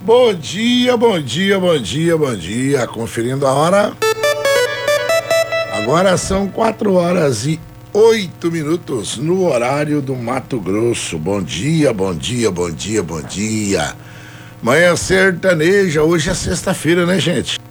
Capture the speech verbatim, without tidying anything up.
Bom dia, bom dia, bom dia, bom dia. Conferindo a hora. Agora são quatro horas e oito minutos no horário do Mato Grosso. Bom dia, bom dia, bom dia, bom dia. Manhã sertaneja, hoje é sexta-feira, né, gente?